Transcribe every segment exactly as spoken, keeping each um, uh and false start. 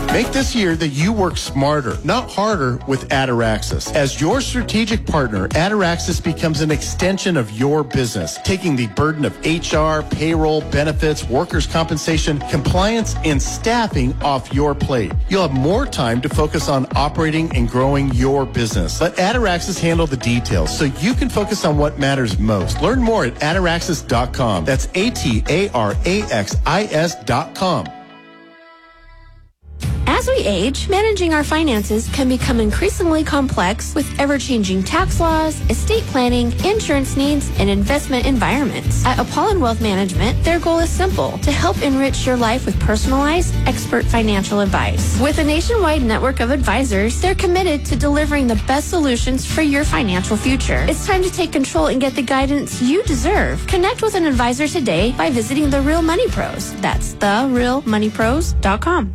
Make this year that you work smarter, not harder with Ataraxis. As your strategic partner, Ataraxis becomes an extension of your business, taking the burden of H R, payroll, benefits, workers' compensation, compliance, and staffing off your plate. You'll have more time to focus on operating and growing your business. Let Ataraxis handle the details so you can focus on what matters most. Learn more at ataraxis dot com. That's A T A R A X I S dot com. As we age, managing our finances can become increasingly complex with ever-changing tax laws, estate planning, insurance needs, and investment environments. At Apollon Wealth Management, their goal is simple: to help enrich your life with personalized, expert financial advice. With a nationwide network of advisors, they're committed to delivering the best solutions for your financial future. It's time to take control and get the guidance you deserve. Connect with an advisor today by visiting The Real Money Pros. That's the real money pros dot com.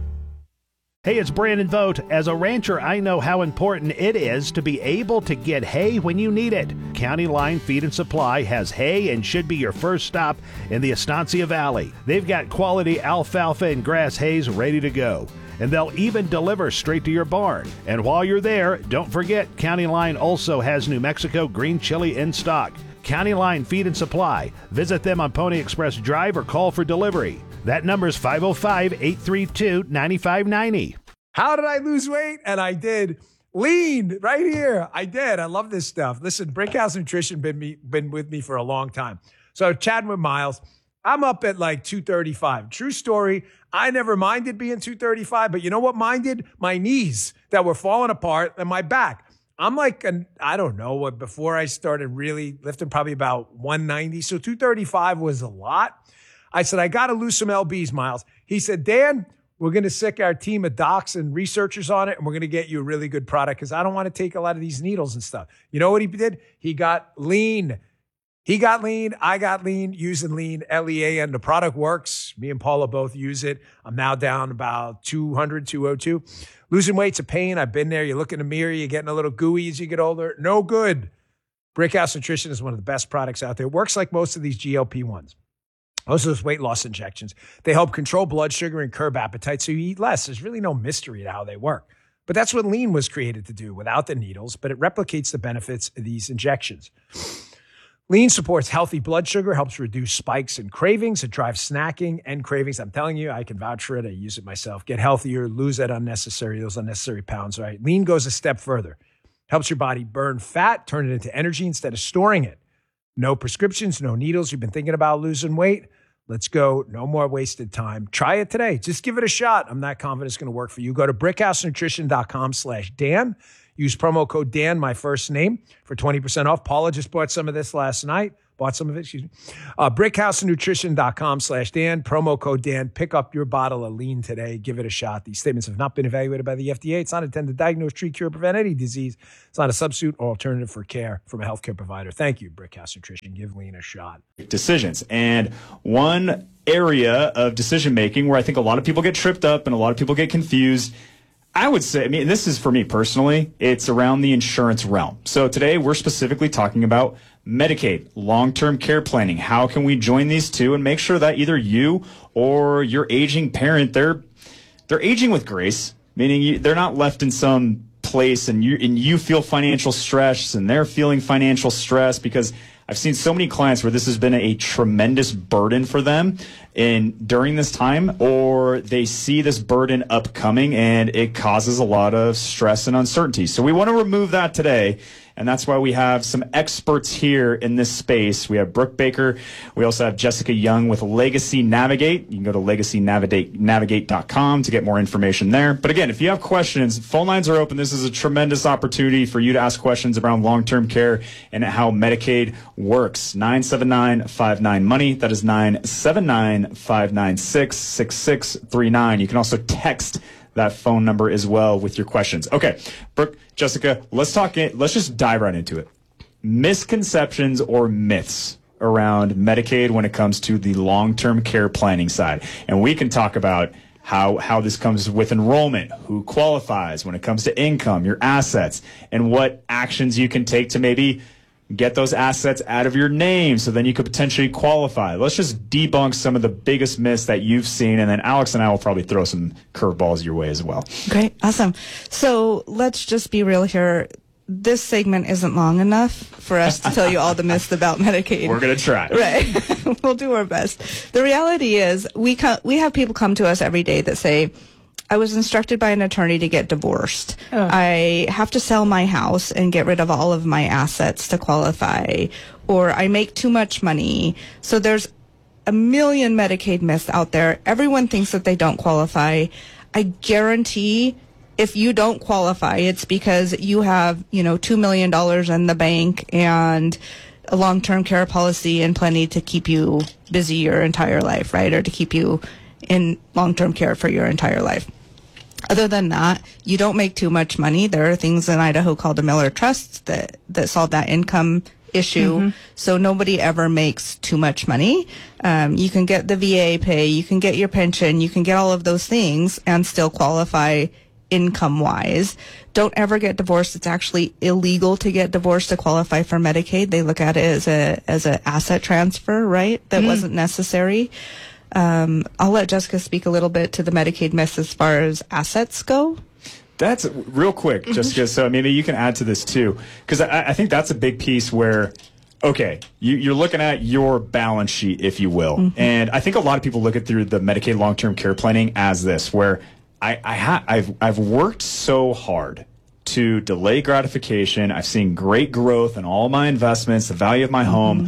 Hey, it's Brandon Vogt. As a rancher, I know how important it is to be able to get hay when you need it. County Line Feed and Supply has hay and should be your first stop in the Estancia Valley. They've got quality alfalfa and grass hays ready to go, and they'll even deliver straight to your barn. And while you're there, don't forget, County Line also has New Mexico green chili in stock. County Line Feed and Supply. Visit them on Pony Express Drive or call for delivery. That number is five oh five, eight three two, nine five nine oh. How did I lose weight? And I did. Lean right here. I did. I love this stuff. Listen, Brickhouse Nutrition been me been with me for a long time. So chatting with Miles, I'm up at like two thirty-five. True story. I never minded being two thirty-five, but you know what minded? My knees that were falling apart and my back. I'm like, an, I don't know what, before I started really lifting, probably about one ninety. So two thirty-five was a lot. I said, I got to lose some L Bs, Miles. He said, Dan, we're going to sick our team of docs and researchers on it, and we're going to get you a really good product because I don't want to take a lot of these needles and stuff. You know what he did? He got lean. He got lean. I got lean using lean, L E A, and the product works. Me and Paula both use it. I'm now down about two hundred, two oh two. Losing weight's a pain. I've been there. You look in the mirror, you're getting a little gooey as you get older. No good. Brickhouse Nutrition is one of the best products out there. It works like most of these G L P ones. Most of those weight loss injections, they help control blood sugar and curb appetite so you eat less. There's really no mystery to how they work. But that's what lean was created to do without the needles, but it replicates the benefits of these injections. Lean supports healthy blood sugar, helps reduce spikes and cravings. It drives snacking and cravings. I'm telling you, I can vouch for it. I use it myself. Get healthier, lose that unnecessary, those unnecessary pounds, right? Lean goes a step further. Helps your body burn fat, turn it into energy instead of storing it. No prescriptions, no needles. You've been thinking about losing weight? Let's go. No more wasted time. Try it today. Just give it a shot. I'm not confident it's going to work for you. Go to brickhousenutrition.com slash Dan. Use promo code Dan, my first name, for twenty percent off. Paula just bought some of this last night. Bought some of it, excuse me. Uh, brickhousenutrition.com slash Dan. Promo code Dan. Pick up your bottle of lean today. Give it a shot. These statements have not been evaluated by the F D A. It's not intended to diagnose, treat, cure, prevent any disease. It's not a substitute or alternative for care from a healthcare provider. Thank you, Brickhouse Nutrition. Give lean a shot. Decisions. And one area of decision making where I think a lot of people get tripped up and a lot of people get confused, I would say, I mean, this is for me personally, it's around the insurance realm. So today we're specifically talking about Medicaid, long-term care planning. How can we join these two and make sure that either you or your aging parent, they're they're aging with grace, meaning you, they're not left in some place and you and you feel financial stress and they're feeling financial stress, because I've seen so many clients where this has been a tremendous burden for them in during this time, or they see this burden upcoming and it causes a lot of stress and uncertainty. So we want to remove that today. And that's why we have some experts here in this space. We have Brooke Baker. We also have Jessica Young with Legacy Navigate. You can go to legacy navigate dot com to get more information there. But again, if you have questions, phone lines are open. This is a tremendous opportunity for you to ask questions around long-term care and how Medicaid works. nine seven nine, five nine, money. That is nine seven nine, five nine six, six six three nine. You can also text that phone number as well with your questions. Okay, Brooke, Jessica, let's talk it. Let's just dive right into it. Misconceptions or myths around Medicaid when it comes to the long-term care planning side. And we can talk about how how this comes with enrollment, who qualifies when it comes to income, your assets, and what actions you can take to maybe get those assets out of your name so then you could potentially qualify. Let's just debunk some of the biggest myths that you've seen, and then Alex and I will probably throw some curveballs your way as well. Great. Awesome. So let's just be real here. This segment isn't long enough for us to tell you all the myths about Medicaid. We're going to try. Right. We'll do our best. The reality is we co- we have people come to us every day that say, I was instructed by an attorney to get divorced. Oh. I have to sell my house and get rid of all of my assets to qualify, or I make too much money. So there's a million Medicaid myths out there. Everyone thinks that they don't qualify. I guarantee if you don't qualify, it's because you have, you know, two million dollars in the bank and a long-term care policy and plenty to keep you busy your entire life, right? Or to keep you in long-term care for your entire life. Other than that, you don't make too much money. There are things in Idaho called a Miller Trust that, that solve that income issue. Mm-hmm. So nobody ever makes too much money. Um, you can get the V A pay, you can get your pension, you can get all of those things and still qualify income-wise. Don't ever get divorced. It's actually illegal to get divorced to qualify for Medicaid. They look at it as a as an asset transfer, right? That mm. wasn't necessary. Um, I'll let Jessica speak a little bit to the Medicaid myths as far as assets go. That's real quick, Jessica. So maybe you can add to this too, because I, I think that's a big piece where, okay, you, you're looking at your balance sheet, if you will, mm-hmm. and I think a lot of people look at through the Medicaid long-term care planning as this, where I, I ha- I've I've worked so hard to delay gratification. I've seen great growth in all my investments, the value of my mm-hmm. home,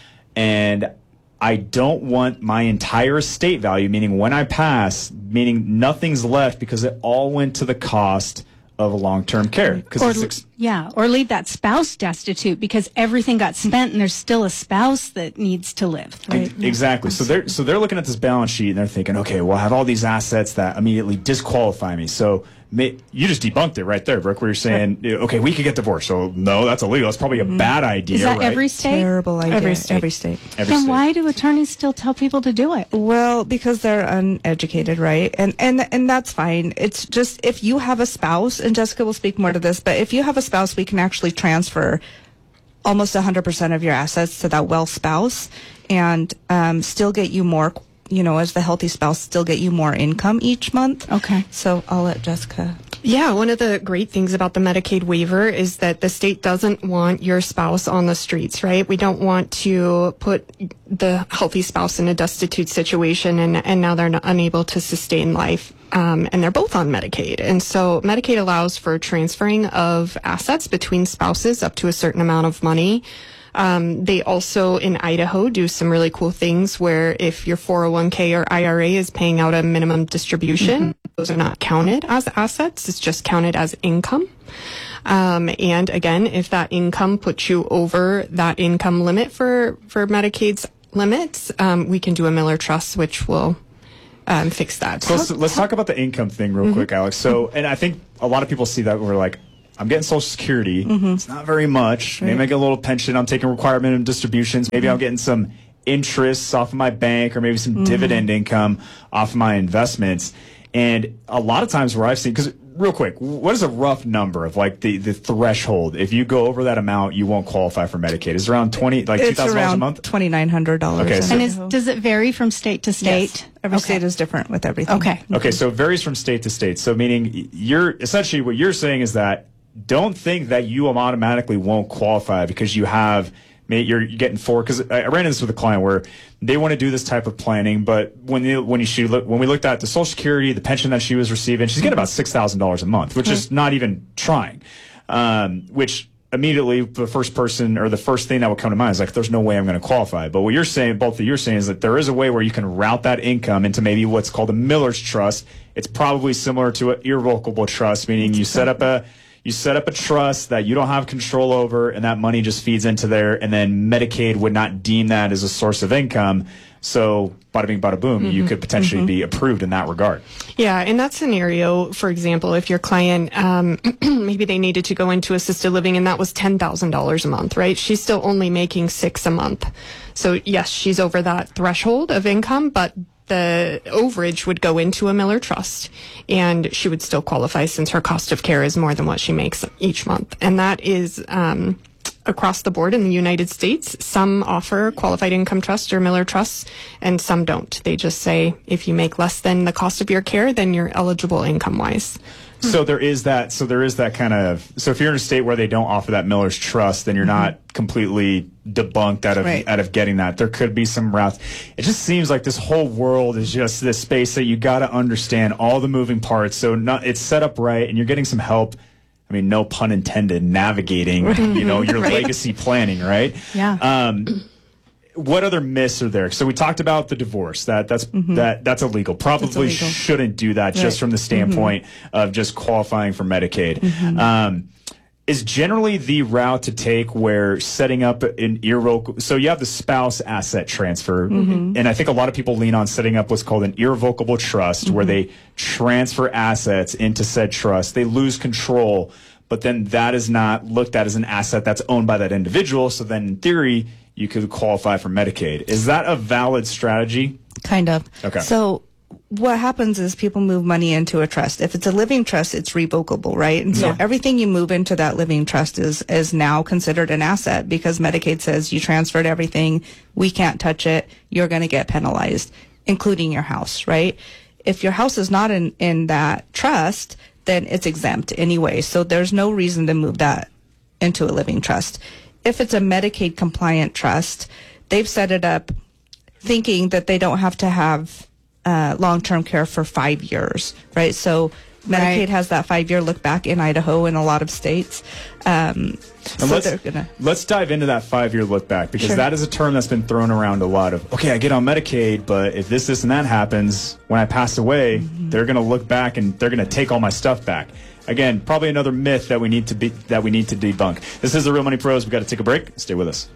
and I don't want my entire estate value, meaning when I pass, meaning nothing's left because it all went to the cost of a long-term care. Or, ex- yeah, or leave that spouse destitute because everything got spent and there's still a spouse that needs to live. Right? Exactly. So they're so they're looking at this balance sheet and they're thinking, okay, well, I have all these assets that immediately disqualify me. So may, you just debunked it right there, Brooke, where you're saying, okay, we could get divorced. So no, that's illegal. That's probably a mm-hmm. bad idea. Is that right? every state? Terrible idea. Every state. Every state. Every then state. Why do attorneys still tell people to do it? Well, because they're uneducated, right? And and and that's fine. It's just if you have a spouse, and Jessica will speak more to this, but if you have a spouse, we can actually transfer almost one hundred percent of your assets to that well spouse and um, still get you more, you know, as the healthy spouse, still get you more income each month. Okay. So I'll let Jessica. Yeah, one of the great things about the Medicaid waiver is that the state doesn't want your spouse on the streets, right? We don't want to put the healthy spouse in a destitute situation and, and now they're not unable to sustain life. Um, and they're both on Medicaid. And so Medicaid allows for transferring of assets between spouses up to a certain amount of money. Um, they also, in Idaho, do some really cool things where if your four oh one k or I R A is paying out a minimum distribution, mm-hmm. those are not counted as assets. It's just counted as income. Um, and again, if that income puts you over that income limit for, for Medicaid's limits, um, we can do a Miller Trust, which will um, fix that. So let's, let's talk about the income thing real mm-hmm. quick, Alex. So, and I think a lot of people see that we're like, I'm getting Social Security. Mm-hmm. It's not very much. Right. Maybe I get a little pension. I'm taking required minimum distributions. Maybe mm-hmm. I'm getting some interests off of my bank or maybe some mm-hmm. dividend income off of my investments. And a lot of times where I've seen, because real quick, what is a rough number of like the, the threshold? If you go over that amount, you won't qualify for Medicaid. Is it around twenty, like two thousand dollars a month? twenty-nine hundred dollars. Okay, so and is, does it vary from state to state? Yes. Every okay. state is different with everything. Okay. Okay, so it varies from state to state. So meaning you're essentially what you're saying is that don't think that you automatically won't qualify because you have you're getting four. Because I ran into this with a client where they want to do this type of planning, but when they, when you she look, when we looked at the Social Security, the pension that she was receiving, she's getting about six thousand dollars a month, which is not even trying. Um, which immediately the first person or the first thing that would come to mind is like, there's no way I'm going to qualify. But what you're saying, both of you're saying, is that there is a way where you can route that income into maybe what's called a Miller's Trust. It's probably similar to an irrevocable trust, meaning you set up a You set up a trust that you don't have control over, and that money just feeds into there, and then Medicaid would not deem that as a source of income. So, bada bing, bada boom, mm-hmm. you could potentially mm-hmm. be approved in that regard. Yeah, in that scenario, for example, if your client, um, maybe they needed to go into assisted living and that was ten thousand dollars a month, right? She's still only making six a month. So, yes, she's over that threshold of income, but the overage would go into a Miller Trust, and she would still qualify since her cost of care is more than what she makes each month. And that is um, across the board in the United States. Some offer qualified income trust or Miller trusts, and some don't. They just say if you make less than the cost of your care, then you're eligible income-wise. So there is that. So there is that kind of. So if you're in a state where they don't offer that Miller's Trust, then you're mm-hmm. not completely debunked out of right. out of getting that. There could be some routes. It just seems like this whole world is just this space that you got to understand all the moving parts. So not, it's set up right, and you're getting some help. I mean, no pun intended. Navigating, you know, your right. legacy planning, right? Yeah. Um, what other myths are there? So we talked about the divorce. That that's mm-hmm. that that's illegal. Probably illegal. Shouldn't do that right. just from the standpoint mm-hmm. of just qualifying for Medicaid. Mm-hmm. Um, is generally the route to take where setting up an irrevocable. So you have the spouse asset transfer, mm-hmm. and I think a lot of people lean on setting up what's called an irrevocable trust, mm-hmm. where they transfer assets into said trust. They lose control, but then that is not looked at as an asset that's owned by that individual. So then, in theory, you could qualify for Medicaid. Is that a valid strategy? Kind of. Okay. So what happens is people move money into a trust. If it's a living trust, it's revocable, right? And so yeah. everything you move into that living trust is, is now considered an asset because Medicaid says you transferred everything. We can't touch it. You're going to get penalized, including your house, right? If your house is not in, in that trust, then it's exempt anyway. So there's no reason to move that into a living trust. If it's a Medicaid compliant trust, they've set it up thinking that they don't have to have uh, long-term care for five years, right? So Medicaid right. has that five-year look back in Idaho and a lot of states. Um, so let's, they're gonna let's dive into that five-year look back because sure. that is a term that's been thrown around a lot of, okay, I get on Medicaid, but if this, this, and that happens, when I pass away, mm-hmm. they're going to look back and they're going to take all my stuff back. Again, probably another myth that we need to be that we need to debunk. This is the Real Money Pros. We've got to take a break. Stay with us.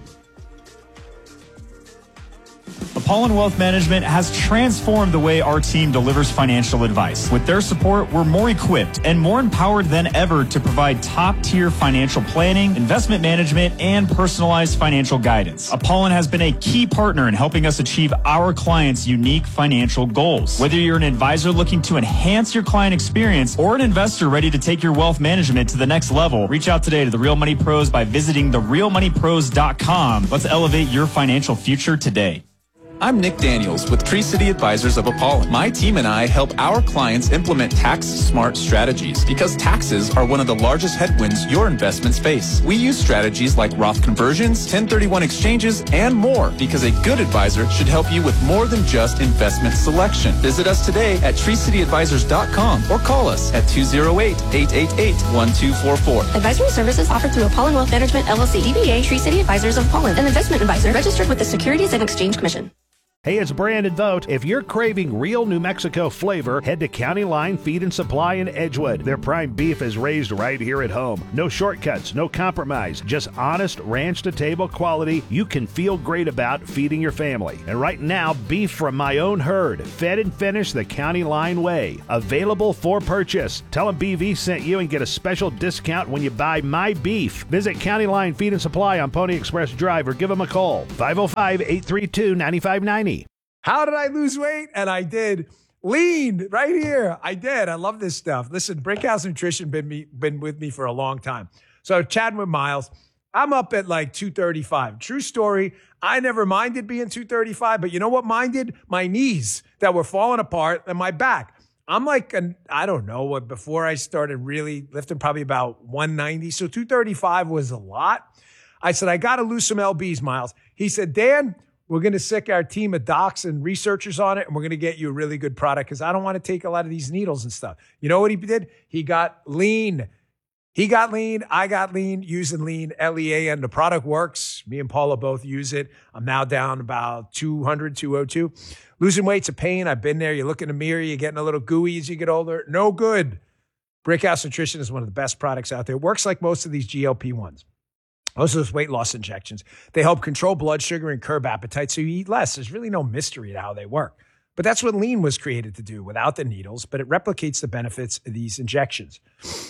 Apollon Wealth Management has transformed the way our team delivers financial advice. With their support, we're more equipped and more empowered than ever to provide top-tier financial planning, investment management, and personalized financial guidance. Apollon has been a key partner in helping us achieve our clients' unique financial goals. Whether you're an advisor looking to enhance your client experience or an investor ready to take your wealth management to the next level, reach out today to the Real Money Pros by visiting the real money pros dot com. Let's elevate your financial future today. I'm Nick Daniels with Tree City Advisors of Apollon. My team and I help our clients implement tax-smart strategies because taxes are one of the largest headwinds your investments face. We use strategies like Roth conversions, ten thirty-one exchanges, and more because a good advisor should help you with more than just investment selection. Visit us today at tree city advisors dot com or call us at two oh eight, eight eight eight, one two four four. Advisory services offered through Apollon Wealth Management, L L C, D B A, Tree City Advisors of Apollon, an investment advisor registered with the Securities and Exchange Commission. Hey, it's Brandon Vogt. If you're craving real New Mexico flavor, head to County Line Feed and Supply in Edgewood. Their prime beef is raised right here at home. No shortcuts, no compromise, just honest ranch-to-table quality you can feel great about feeding your family. And right now, beef from my own herd, fed and finished the County Line way. Available for purchase. Tell them B V sent you and get a special discount when you buy my beef. Visit County Line Feed and Supply on Pony Express Drive or give them a call. five oh five, eight three two, nine five nine zero. How did I lose weight? And I did. Lean right here. I did. I love this stuff. Listen, Brickhouse Nutrition been me been with me for a long time. So chatting with Miles, I'm up at like two thirty-five. True story. I never minded being two thirty-five, but you know what minded? My knees that were falling apart and my back. I'm like, an, I don't know what, before I started really lifting, probably about one ninety. So two thirty-five was a lot. I said, I got to lose some L Bs, Miles. He said, Dan, we're going to sick our team of docs and researchers on it, and we're going to get you a really good product because I don't want to take a lot of these needles and stuff. You know what he did? He got lean. He got lean. I got lean using lean, L E A N. The product works. Me and Paula both use it. I'm now down about two hundred, two oh two. Losing weight's a pain. I've been there. You look in the mirror. You're getting a little gooey as you get older. No good. Brickhouse Nutrition is one of the best products out there. It works like most of these G L P ones. Most of those weight loss injections, they help control blood sugar and curb appetite so you eat less. There's really no mystery to how they work. But that's what lean was created to do without the needles, but it replicates the benefits of these injections.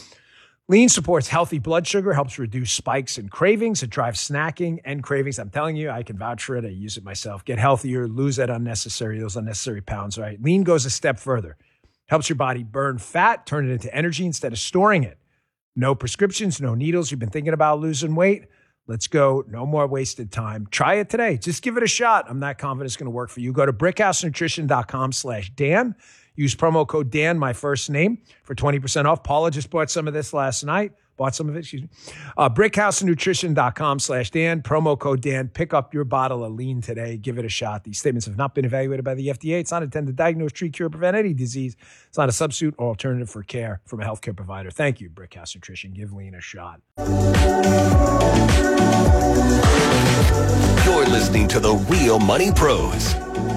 Lean supports healthy blood sugar, helps reduce spikes and cravings. It drives snacking and cravings. I'm telling you, I can vouch for it. I use it myself. Get healthier, lose that unnecessary, those unnecessary pounds, right? Lean goes a step further. Helps your body burn fat, turn it into energy instead of storing it. No prescriptions, no needles. You've been thinking about losing weight? Let's go. No more wasted time. Try it today. Just give it a shot. I'm not confident it's going to work for you. Go to brickhousenutrition.com slash Dan. Use promo code Dan, my first name, for twenty percent off. Paula just bought some of this last night. Bought some of it, excuse me. Uh, brickhousenutrition.com slash Dan. Promo code Dan. Pick up your bottle of lean today. Give it a shot. These statements have not been evaluated by the F D A. It's not intended to diagnose, treat, cure, prevent any disease. It's not a substitute or alternative for care from a healthcare provider. Thank you, Brickhouse Nutrition. Give lean a shot. You're listening to The Real Money Pros.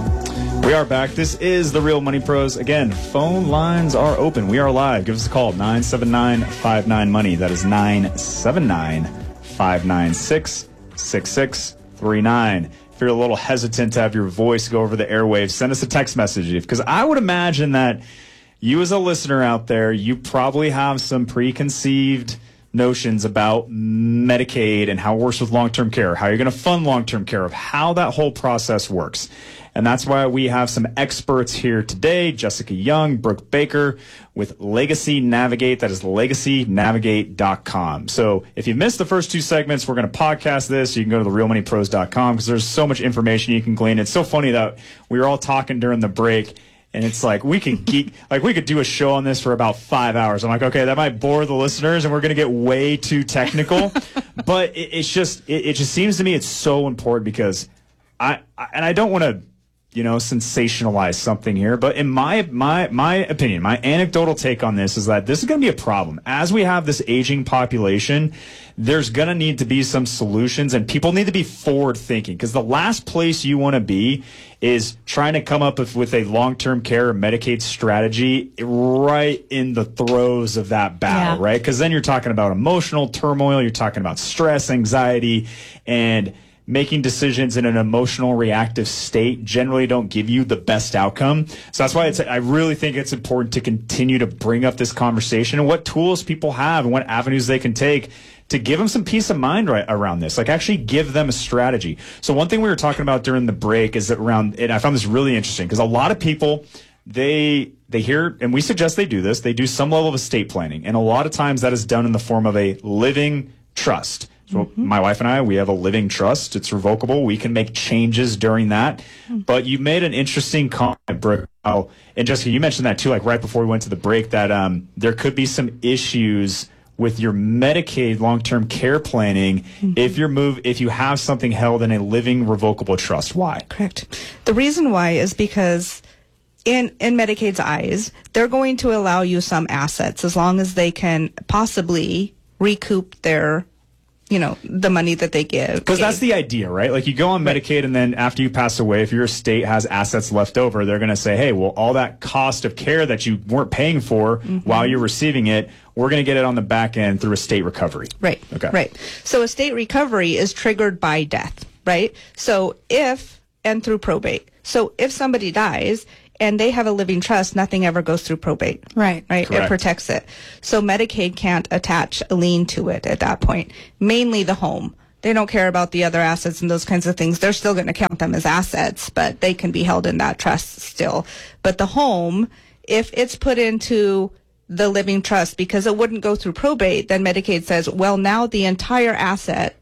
We are back. This is The Real Money Pros. Again, phone lines are open. We are live. Give us a call, nine seven nine, five nine, money. That is nine seven nine, five nine six, six six three nine. If you're a little hesitant to have your voice go over the airwaves, send us a text message. Because I would imagine that you as a listener out there, you probably have some preconceived notions about Medicaid and how it works with long-term care, how you're going to fund long-term care, of how that whole process works. And that's why we have some experts here today, Jessica Young, Brooke Baker with Legacy Navigate. That is legacy navigate dot com. So if you missed the first two segments, we're going to podcast this. You can go to the real money pros dot com because there's so much information you can glean. It's so funny that we were all talking during the break, and it's like we could geek, like we could do a show on this for about five hours. I'm like, okay, that might bore the listeners, and we're going to get way too technical. But it, it's just, it, it just seems to me it's so important because I, I and I don't want to, you know, sensationalize something here, but in my my my opinion, my anecdotal take on this is that this is going to be a problem. As we have this aging population, there's going to need to be some solutions, and people need to be forward thinking, because the last place you want to be is trying to come up with, with a long-term care or Medicaid strategy right in the throes of that battle, yeah. right? Because then you're talking about emotional turmoil, you're talking about stress, anxiety, and making decisions in an emotional reactive state generally don't give you the best outcome. So that's why it's, I really think it's important to continue to bring up this conversation and what tools people have and what avenues they can take to give them some peace of mind right around this, like actually give them a strategy. So one thing we were talking about during the break is that around, and I found this really interesting because a lot of people, they they hear, and we suggest they do this, they do some level of estate planning. And a lot of times that is done in the form of a living trust. So mm-hmm. my wife and I, we have a living trust. It's revocable. We can make changes during that. Mm-hmm. But you made an interesting comment, Brooke. Oh, and Jessica, you mentioned that too, like right before we went to the break, that um, there could be some issues with your Medicaid long-term care planning mm-hmm. if you move if you have something held in a living revocable trust. Why? Correct. The reason why is because in in Medicaid's eyes, they're going to allow you some assets as long as they can possibly recoup their, you know, the money that they give. Because that's the idea, right? Like you go on Medicaid and then after you pass away, if your estate has assets left over, they're going to say, hey, well, all that cost of care that you weren't paying for mm-hmm. while you're receiving it, we're going to get it on the back end through estate recovery. Right. Okay. Right. So estate recovery is triggered by death, right? So if, and through probate. So if somebody dies and they have a living trust, nothing ever goes through probate. Right. Right. Correct. It protects it. So Medicaid can't attach a lien to it at that point. Mainly the home. They don't care about the other assets and those kinds of things. They're still going to count them as assets, but they can be held in that trust still. But the home, if it's put into the living trust because it wouldn't go through probate, then Medicaid says, well, now the entire asset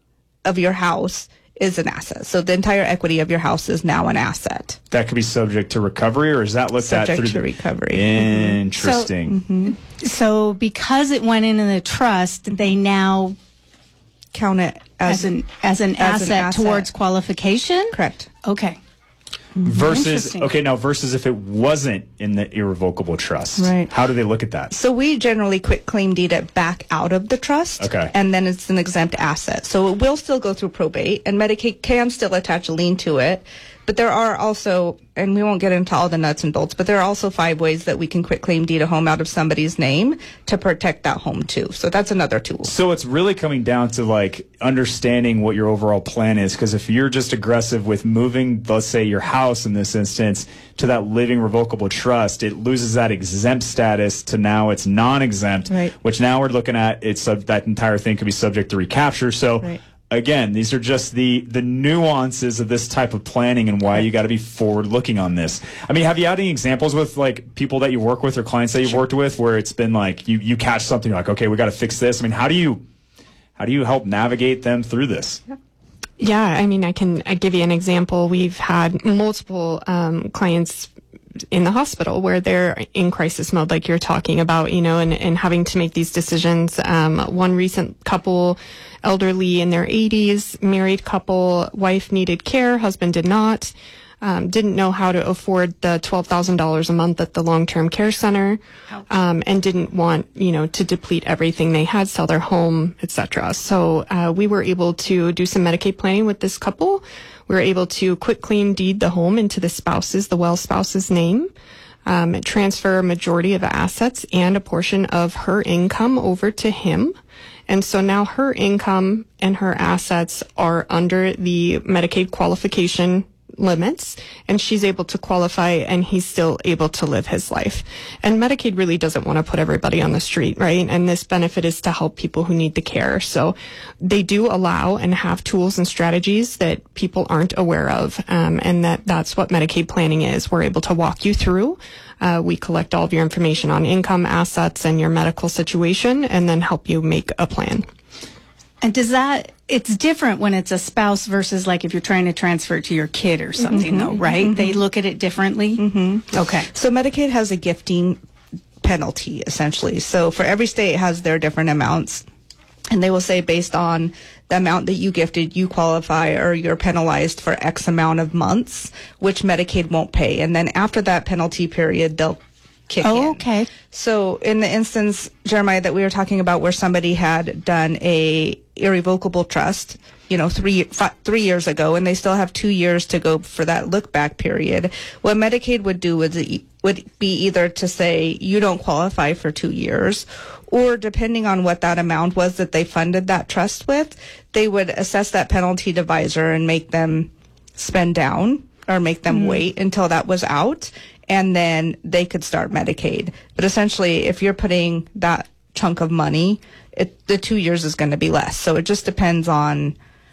of your house is an asset. So the entire equity of your house is now an asset. That could be subject to recovery, or is that looked subject at through to the recovery? Interesting. So, mm-hmm. so because it went into the trust, they now count it as, as an as an, as asset, an asset towards qualification? Correct. Okay. Versus, okay, now versus if it wasn't in the irrevocable trust. Right. How do they look at that? So we generally quit claim deed it back out of the trust. Okay. And then it's an exempt asset. So it will still go through probate, and Medicaid can still attach a lien to it. But there are also, and we won't get into all the nuts and bolts, but there are also five ways that we can quit claim deed a home out of somebody's name to protect that home too. So that's another tool. So it's really coming down to like understanding what your overall plan is. Because if you're just aggressive with moving, let's say your house in this instance, to that living revocable trust, it loses that exempt status to now it's non-exempt, right. which now we're looking at it's uh, that entire thing could be subject to recapture. So. Right. Again, these are just the the nuances of this type of planning and why you got to be forward looking on this. I mean, have you had any examples with like people that you work with or clients that you've worked with where it's been like you, you catch something, you're like, okay, we got to fix this? I mean, how do you how do you help navigate them through this? Yeah, I mean, I can I give you an example. We've had multiple um, clients in the hospital where they're in crisis mode, like you're talking about, you know, and, and having to make these decisions. Um, one recent couple, elderly in their eighties, married couple, wife needed care, husband did not. Um, didn't know how to afford the twelve thousand dollars a month at the long-term care center, um, and didn't want, you know, to deplete everything they had, sell their home, et cetera. So uh, we were able to do some Medicaid planning with this couple. We were able to quick claim deed the home into the spouse's, the well spouse's name, um, transfer a majority of assets and a portion of her income over to him. And so now her income and her assets are under the Medicaid qualification limits, and she's able to qualify, and he's still able to live his life. And Medicaid really doesn't want to put everybody on the street, right? And this benefit is to help people who need the care. So they do allow and have tools and strategies that people aren't aware of, um, and that that's what Medicaid planning is. We're able to walk you through. Uh, we collect all of your information on income, assets, and your medical situation, and then help you make a plan. And does that, it's different when it's a spouse versus like if you're trying to transfer it to your kid or something, mm-hmm, though, right? Mm-hmm. They look at it differently? Mm-hmm. Okay. So Medicaid has a gifting penalty, essentially. So for every state has their different amounts. And they will say based on the amount that you gifted, you qualify or you're penalized for X amount of months, which Medicaid won't pay. And then after that penalty period, they'll kick oh, in. okay. So in the instance, Jeremiah, that we were talking about where somebody had done a irrevocable trust, you know, three five, three years ago, and they still have two years to go for that look back period, what Medicaid would do would, would be either to say you don't qualify for two years, or depending on what that amount was that they funded that trust with, they would assess that penalty divisor and make them spend down or make them mm. wait until that was out, and then they could start Medicaid. But essentially, if you're putting that chunk of money, it, the two years is going to be less. So it just depends on,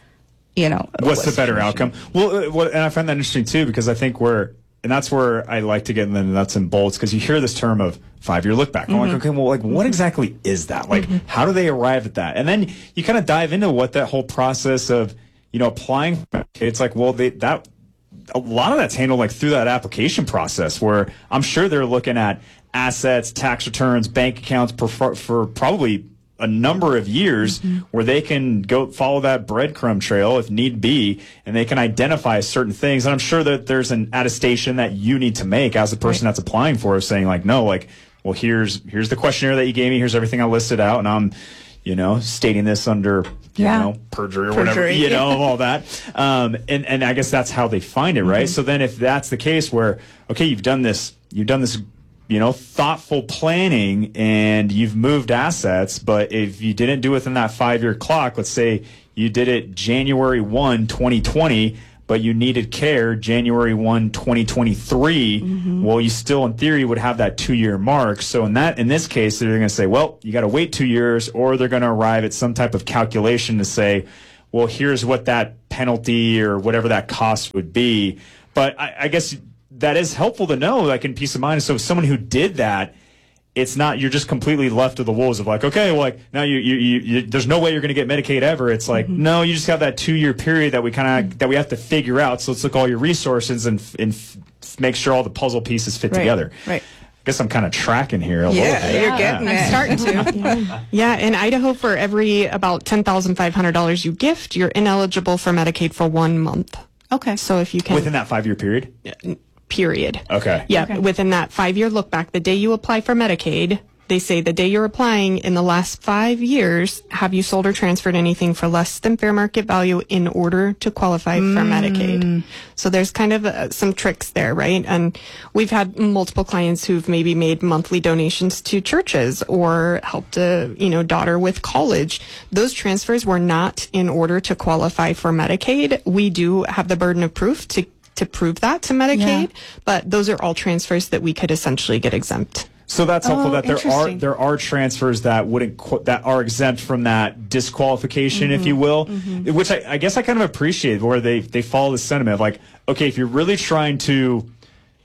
you know, what's the better outcome. Well, uh, what, and I find that interesting too, because I think we're, and that's where I like to get in the nuts and bolts, because you hear this term of five-year look back. Mm-hmm. I'm like, okay, well, like, what exactly is that? Like, mm-hmm. how do they arrive at that? And then you kind of dive into what that whole process of, you know, applying. It's like, well, they, that, a lot of that's handled like through that application process, where I'm sure they're looking at assets, tax returns, bank accounts for, for probably a number of years, mm-hmm. where they can go follow that breadcrumb trail if need be, and they can identify certain things. And I'm sure that there's an attestation that you need to make as the person right. that's applying for it, saying like, no, like, well, here's here's the questionnaire that you gave me, here's everything I listed out, and I'm, you know, stating this under, you yeah. know, perjury or perjury, whatever, you yeah. know, all that. Um, and, and I guess that's how they find it, right? Mm-hmm. So then if that's the case where, okay, you've done this, you've done this, you know, thoughtful planning and you've moved assets, but if you didn't do it within that five-year clock, let's say you did it January first, twenty twenty, but you needed care January first, twenty twenty-three, mm-hmm. well, you still, in theory, would have that two-year mark. So in that, in this case, they're going to say, well, you got to wait two years, or they're going to arrive at some type of calculation to say, well, here's what that penalty or whatever that cost would be. But I, I guess that is helpful to know, like in peace of mind. So if someone who did that, it's not, you're just completely left to the wolves of like, okay, well, like now you, you, you, you there's no way you're going to get Medicaid ever. It's like, mm-hmm. no, you just have that two year period that we kind of, mm-hmm. that we have to figure out. So let's look at all your resources and, and f- make sure all the puzzle pieces fit right. together. Right. I guess I'm kind of tracking here a yeah, little bit. You're getting I'm starting to. yeah. yeah, in Idaho, for every about ten thousand five hundred dollars you gift, you're ineligible for Medicaid for one month. Okay. So if you can. Within that five year period? Period. Okay. Yeah, okay. Within that five-year look back, the day you apply for Medicaid, they say the day you're applying in the last five years, have you sold or transferred anything for less than fair market value in order to qualify mm. for Medicaid? So there's kind of uh, some tricks there, right? And we've had multiple clients who've maybe made monthly donations to churches or helped a, you know, daughter with college. Those transfers were not in order to qualify for Medicaid. We do have the burden of proof to to prove that to Medicaid, yeah. but those are all transfers that we could essentially get exempt. So that's helpful oh, that there are there are transfers that wouldn't qu- that are exempt from that disqualification, mm-hmm. if you will, mm-hmm. which I, I guess I kind of appreciate, where they they follow the sentiment of like, okay, if you're really trying to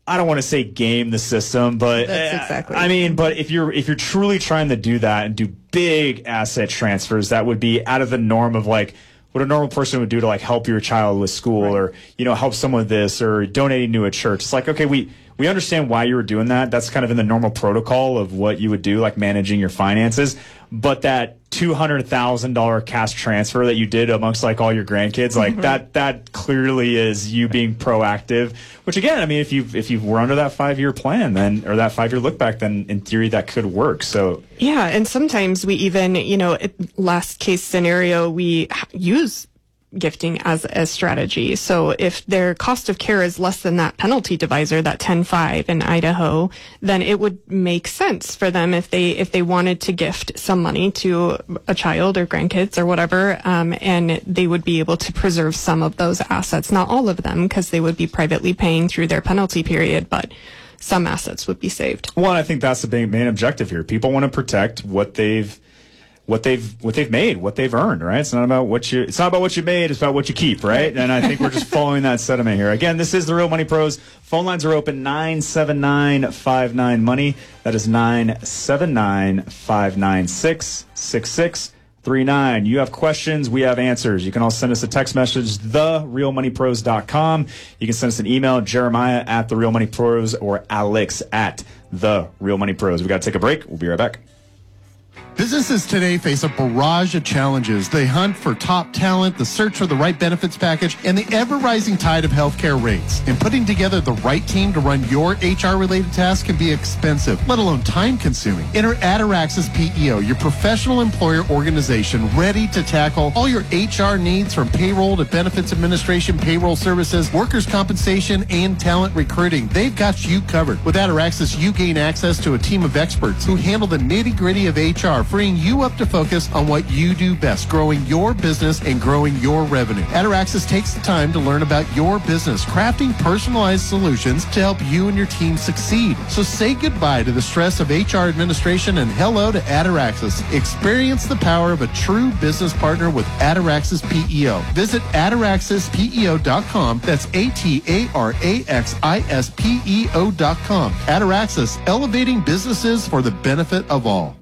I don't want to say game the system, but That's exactly. I mean, but if you're if you're truly trying to do that and do big asset transfers, that would be out of the norm of like what a normal person would do to like help your child with school right. or, you know, help someone with this or donating to a church. It's like, okay, we, we understand why you were doing that. That's kind of in the normal protocol of what you would do, like managing your finances. But that two hundred thousand dollars cash transfer that you did amongst like all your grandkids, like mm-hmm. that, that clearly is you being proactive, which again, I mean, if you, if you were under that five year plan, then, or that five year look back, then in theory that could work. So yeah. And sometimes we even, you know, last case scenario, we use gifting as a strategy. So if their cost of care is less than that penalty divisor, that ten five in Idaho, then it would make sense for them if they if they wanted to gift some money to a child or grandkids or whatever, um, and they would be able to preserve some of those assets, not all of them, because they would be privately paying through their penalty period, but some assets would be saved. Well, I think that's the big, main objective here. People want to protect what they've what they've what they've made, what they've earned, right? It's not about what you it's not about what you made, it's about what you keep, right? And I think we're just following that sentiment here. Again, this is the Real Money Pros. Phone lines are open nine seven nine five nine money. That is nine seven nine five nine six six six three nine. You have questions, we have answers. You can also send us a text message, the real money pros dot com. You can send us an email, Jeremiah at the Real Money Pros or Alex at the Real Money Pros. We got to take a break. We'll be right back. Businesses today face a barrage of challenges. They hunt for top talent, the search for the right benefits package, and the ever-rising tide of healthcare rates. And putting together the right team to run your H R-related tasks can be expensive, let alone time-consuming. Enter Ataraxis P E O, your professional employer organization ready to tackle all your H R needs from payroll to benefits administration, payroll services, workers' compensation, and talent recruiting. They've got you covered. With Ataraxis, you gain access to a team of experts who handle the nitty-gritty of H R, freeing you up to focus on what you do best, growing your business and growing your revenue. Ataraxis takes the time to learn about your business, crafting personalized solutions to help you and your team succeed. So say goodbye to the stress of H R administration and hello to Ataraxis. Experience the power of a true business partner with Ataraxis P E O. Visit ataraxis P E O dot com. That's A T A R A X I S P E O dot com. Ataraxis, elevating businesses for the benefit of all.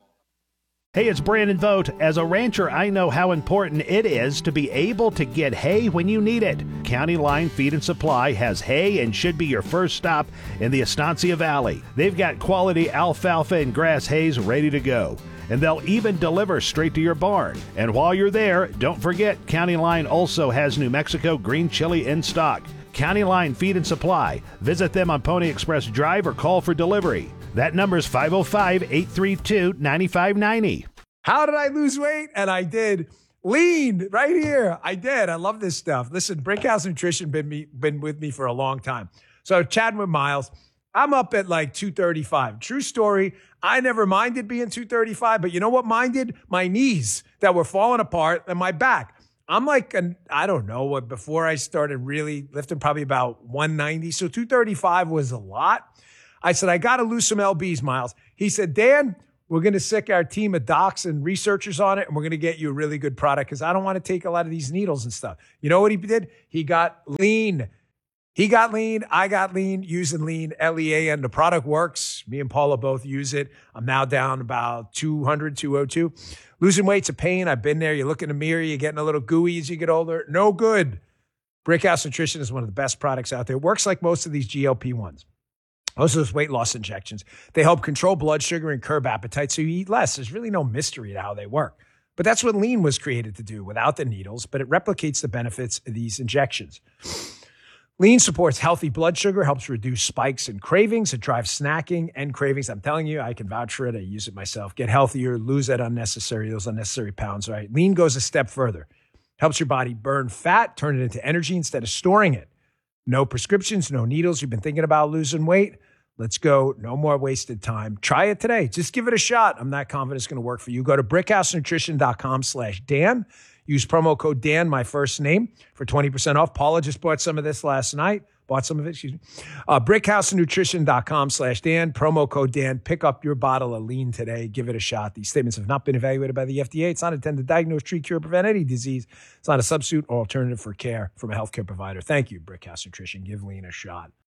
Hey, it's Brandon Vogt. As a rancher, I know how important it is to be able to get hay when you need it. County Line Feed and Supply has hay and should be your first stop in the Estancia Valley. They've got quality alfalfa and grass hays ready to go, and they'll even deliver straight to your barn. And while you're there, don't forget County Line also has New Mexico green chili in stock. County Line Feed and Supply. Visit them on Pony Express Drive or call for delivery. That number is five oh five, eight three two, nine five nine oh. How did I lose weight? And I did. Lean right here. I did. I love this stuff. Listen, Brickhouse Nutrition been me, been with me for a long time. So chatting with Miles, I'm up at like two thirty-five. True story. I never minded being two thirty-five, but you know what minded? My knees that were falling apart and my back. I'm like, an, I don't know what, before I started really lifting, probably about one ninety. So two thirty-five was a lot. I said, I got to lose some L Bs, Miles. He said, Dan, we're going to sick our team of docs and researchers on it, and we're going to get you a really good product because I don't want to take a lot of these needles and stuff. You know what he did? He got lean. He got lean. I got lean using lean, L E A N. The product works. Me and Paula both use it. I'm now down about two hundred, two oh two. Losing weight's a pain. I've been there. You look in the mirror, you're getting a little gooey as you get older. No good. Brickhouse Nutrition is one of the best products out there. It works like most of these G L P ones. Most of those weight loss injections, they help control blood sugar and curb appetite so you eat less. There's really no mystery to how they work. But that's what lean was created to do without the needles, but it replicates the benefits of these injections. Lean supports healthy blood sugar, helps reduce spikes and cravings. It drives snacking and cravings. I'm telling you, I can vouch for it. I use it myself. Get healthier, lose that unnecessary, those unnecessary pounds, right? Lean goes a step further. Helps your body burn fat, turn it into energy instead of storing it. No prescriptions, no needles. You've been thinking about losing weight? Let's go. No more wasted time. Try it today. Just give it a shot. I'm not confident it's going to work for you. Go to brickhouse nutrition dot com slash Dan. Use promo code Dan, my first name, for twenty percent off. Paula just bought some of this last night. Bought some of it, excuse me. Uh, brickhouse nutrition dot com slash Dan. Promo code Dan. Pick up your bottle of lean today. Give it a shot. These statements have not been evaluated by the F D A. It's not intended to diagnose, treat, cure, prevent any disease. It's not a substitute or alternative for care from a healthcare provider. Thank you, Brickhouse Nutrition. Give lean a shot.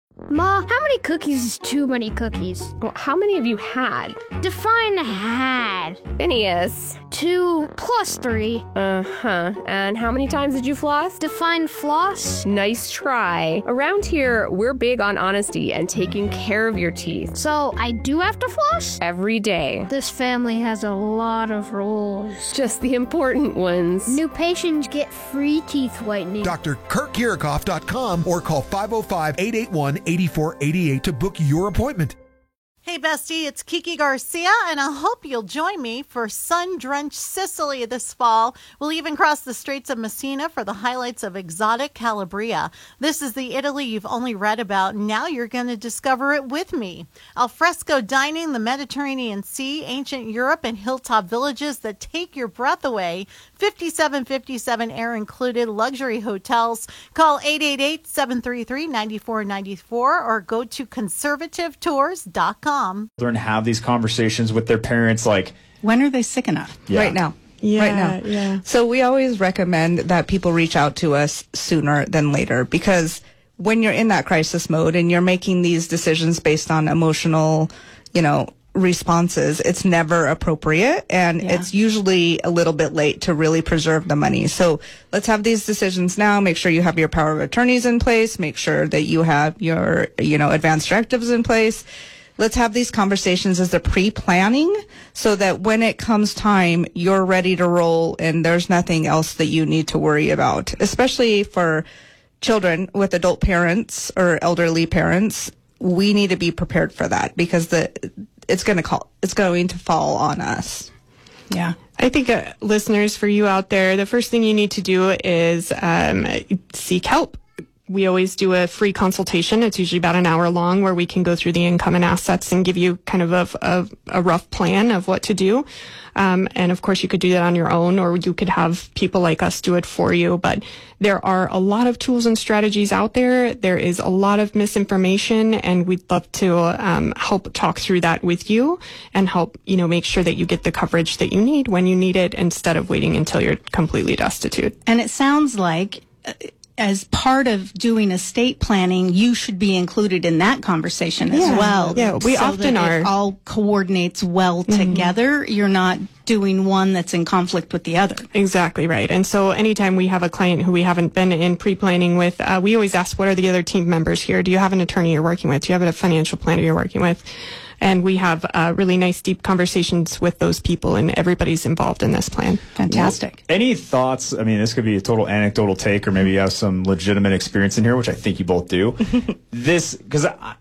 Ma, how many cookies is too many cookies? Well, how many have you had? Define had. Phineas. Two plus three. Uh-huh. And how many times did you floss? Define floss. Nice try. Around here, we're big on honesty and taking care of your teeth. So I do have to floss? Every day. This family has a lot of rules. Just the important ones. New patients get free teeth whitening. D R Kurt Kirchhoff dot com or call five oh five, eight eight one, eight four eight eight to book your appointment. Hey, bestie, it's Kiki Garcia, and I hope you'll join me for sun-drenched Sicily this fall. We'll even cross the Straits of Messina for the highlights of exotic Calabria. This is the Italy you've only read about. Now you're going to discover it with me. Alfresco dining, the Mediterranean Sea, ancient Europe, and hilltop villages that take your breath away. fifty-seven fifty-seven air included, luxury hotels. Call eight eight eight, seven three three, nine four nine four or go to conservative tours dot com. Children have these conversations with their parents like, when are they sick enough? Yeah. Right now. Yeah, right now. yeah. So we always recommend that people reach out to us sooner than later, because when you're in that crisis mode and you're making these decisions based on emotional, you know, responses, it's never appropriate, and Yeah. it's usually a little bit late to really preserve the money. So let's have these decisions now. Make sure you have your power of attorneys in place. Make sure that you have your, you know, advanced directives in place. Let's have these conversations as a pre-planning so that when it comes time, you're ready to roll and there's nothing else that you need to worry about, especially for children with adult parents or elderly parents. We need to be prepared for that, because the it's going to call it's going to fall on us. Yeah. I think uh, listeners, for you out there, the first thing you need to do is um, seek help. We always do a free consultation. It's usually about an hour long, where we can go through the income and assets and give you kind of a, a, a rough plan of what to do. Um, and of course, you could do that on your own, or you could have people like us do it for you. But there are a lot of tools and strategies out there. There is a lot of misinformation, and we'd love to um, help talk through that with you and help, you know, make sure that you get the coverage that you need when you need it, instead of waiting until you're completely destitute. And it sounds like, uh, as part of doing estate planning, you should be included in that conversation as Yeah. well. Yeah, we so often that are. It all coordinates well Mhm. together. You're not doing one that's in conflict with the other. Exactly right. And so anytime we have a client who we haven't been in pre-planning with, uh, we always ask, what are the other team members here? Do you have an attorney you're working with? Do you have a financial planner you're working with? And we have uh, really nice, deep conversations with those people, and everybody's involved in this plan. Fantastic. Any thoughts? I mean, this could be a total anecdotal take, or maybe you have some legitimate experience in here, which I think you both do. This, because I,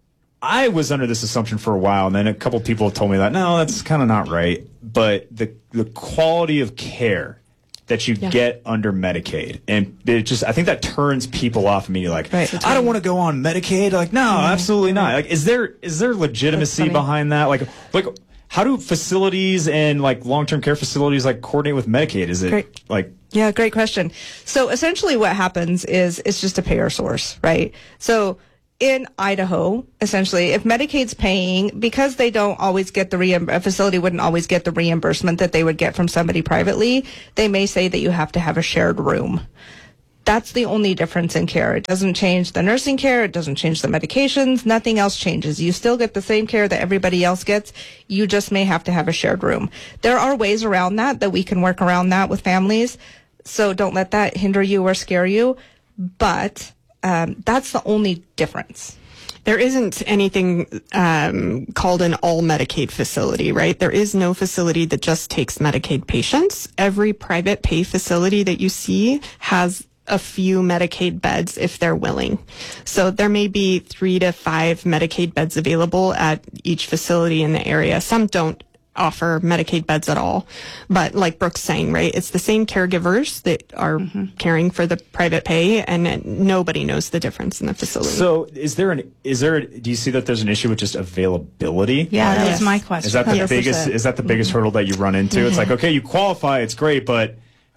I was under this assumption for a while, and then a couple people told me that, no, that's kind of not right. But the the quality of care that you Yeah. get under Medicaid, and it just, I think that turns people off immediately. Like, Right. I don't want to go on Medicaid. Like, no, absolutely not. Like, is there is there legitimacy behind that? Like, like how do facilities and like long term care facilities like coordinate with Medicaid? Is it Great. like Yeah, great question. So essentially what happens is it's just a payer source, right? So in Idaho, essentially, if Medicaid's paying, because they don't always get the reimb- a facility wouldn't always get the reimbursement that they would get from somebody privately, they may say that you have to have a shared room. That's the only difference in care. It doesn't change the nursing care. It doesn't change the medications. Nothing else changes. You still get the same care that everybody else gets. You just may have to have a shared room. There are ways around that, that we can work around that with families. So don't let that hinder you or scare you. But um, that's the only difference. There isn't anything um, called an all Medicaid facility, right? There is no facility that just takes Medicaid patients. Every private pay facility that you see has a few Medicaid beds if they're willing. So there may be three to five Medicaid beds available at each facility in the area. Some don't offer Medicaid beds at all. But like Brooke's saying, right, it's the same caregivers that are mm-hmm. caring for the private pay, and nobody knows the difference in the facility. So is there an, is there, a, do you see that there's an issue with just availability? Yeah, Like, that was my question. Is that the one hundred percent biggest, is that the biggest Mm-hmm. hurdle that you run into? Mm-hmm. It's like, okay, you qualify, it's great, but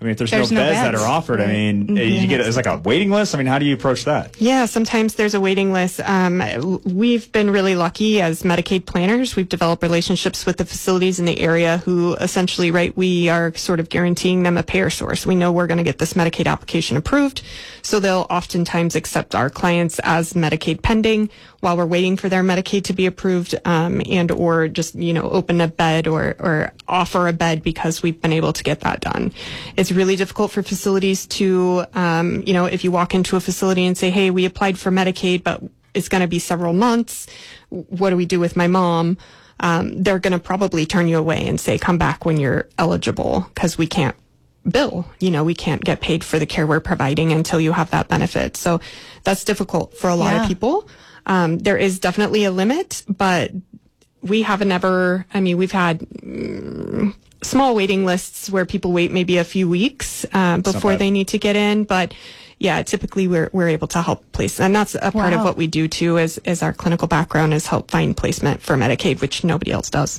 I mean, if there's, There's no, no beds, that beds. are offered, I mean, Mm-hmm. you get it's like a waiting list. I mean, how do you approach that? Yeah, sometimes there's a waiting list. Um, we've been really lucky as Medicaid planners. We've developed relationships with the facilities in the area who essentially, right, we are sort of guaranteeing them a payer source. We know we're going to get this Medicaid application approved, so they'll oftentimes accept our clients as Medicaid pending while we're waiting for their Medicaid to be approved, um, and or just, you know, open a bed or, or offer a bed because we've been able to get that done. It's really difficult for facilities to, um, you know, if you walk into a facility and say, hey, we applied for Medicaid, but it's going to be several months. What do we do with my mom? Um, they're going to probably turn you away and say, come back when you're eligible because we can't bill. You know, we can't get paid for the care we're providing until you have that benefit. So that's difficult for a lot Yeah. of people. Um, there is definitely a limit, but we haven't ever, I mean, we've had mm, small waiting lists where people wait maybe a few weeks uh, before bad. they need to get in. But yeah, typically we're we're able to help place. And that's a part of Wow. what we do too, is, is our clinical background is help find placement for Medicaid, which nobody else does.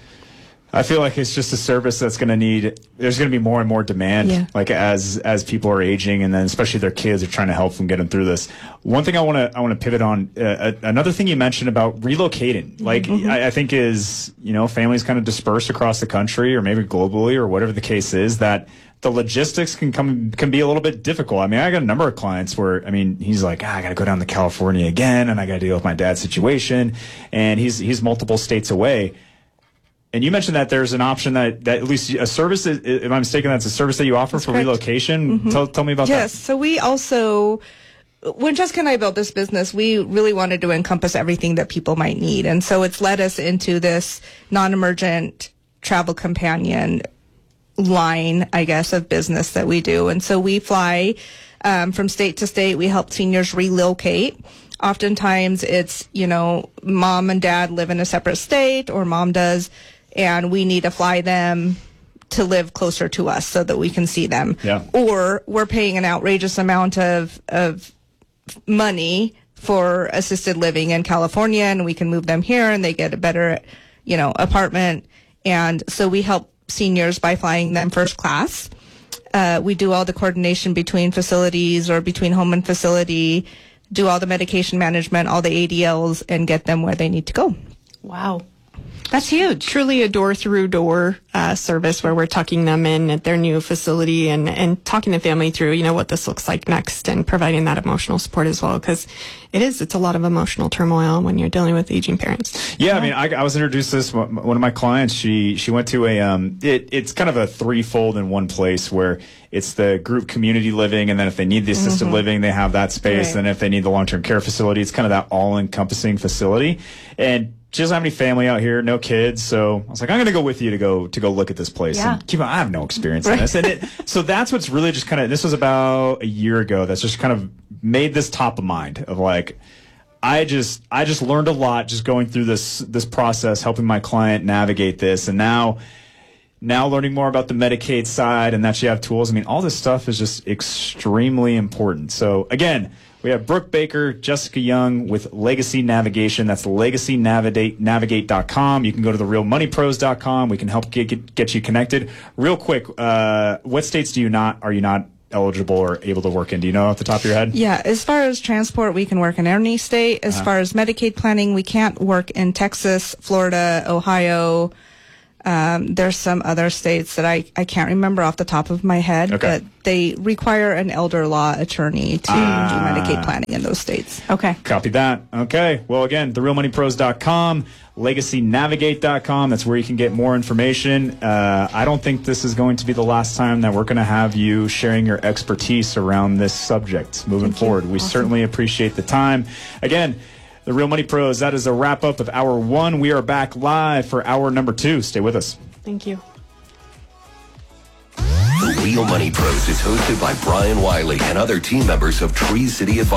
I feel like it's just a service that's going to need. There's going to be more and more demand, Yeah. like as as people are aging, and then especially their kids are trying to help them get them through this. One thing I want to I want to pivot on. Uh, another thing you mentioned about relocating, like Mm-hmm. I, I think is you know families kind of dispersed across the country or maybe globally or whatever the case is, that the logistics can come can be a little bit difficult. I mean, I got a number of clients where I mean he's like, ah, I got to go down to California again, and I got to deal with my dad's situation, and he's he's multiple states away. And you mentioned that there's an option that, that at least a service, is, if I'm mistaken, that's a service that you offer That's for correct. relocation. Mhm. Tell, tell me about Yes. So we also, when Jessica and I built this business, we really wanted to encompass everything that people might need. And so it's led us into this non-emergent travel companion line, I guess, of business that we do. And so we fly um, from state to state. We help seniors relocate. Oftentimes it's, you know, mom and dad live in a separate state, or mom does, and we need to fly them to live closer to us so that we can see them. Yeah. Or we're paying an outrageous amount of, of money for assisted living in California, and we can move them here and they get a better, you know, apartment. And so we help seniors by flying them first class. Uh, we do all the coordination between facilities or between home and facility, do all the medication management, all the A D Ls, and get them where they need to go. Wow. That's huge. Truly a door-through-door uh, service where we're tucking them in at their new facility and, and talking the family through, you know, what this looks like next, and providing that emotional support as well, because it is, it's a lot of emotional turmoil when you're dealing with aging parents. Yeah, I mean, I, I was introduced to this. One of my clients, she she went to a um, it, it's kind of a threefold in one place where it's the group community living, and then if they need the assisted Mhm. living, they have that space. Right. And if they need the long term care facility, it's kind of that all encompassing facility. And she doesn't have any family out here, no kids. So I was like, I'm going to go with you to go to go look at this place. Yeah. And keep on, I have no experience in this. And it, so that's what's really just kind of, this was about a year ago. That's just kind of made this top of mind of like, I just, I just learned a lot just going through this, this process, helping my client navigate this. And now, now learning more about the Medicaid side and that you have tools. I mean, all this stuff is just extremely important. So again, we have Brooke Baker, Jessica Young with Legacy Navigation. That's legacy navigate dot com. You can go to the real money pros dot com. We can help get, get, get you connected. Real quick, uh, what states do you not, are you not eligible or able to work in? Do you know off the top of your head? Yeah, as far as transport, we can work in any state. As Uh-huh. far as Medicaid planning, we can't work in Texas, Florida, Ohio. Um, there's some other states that I, I can't remember off the top of my head, Okay. but they require an elder law attorney to Ah. do Medicaid planning in those states. Okay. Copy that. Okay. Well, again, the real money pros dot com, legacy navigate dot com. That's where you can get more information. Uh, I don't think this is going to be the last time that we're going to have you sharing your expertise around this subject moving forward. We certainly appreciate the time. Again, the Real Money Pros, that is a wrap up of hour one. We are back live for hour number two. Stay with us. Thank you. The Real Money Pros is hosted by Brian Wiley and other team members of Tree City Advisors.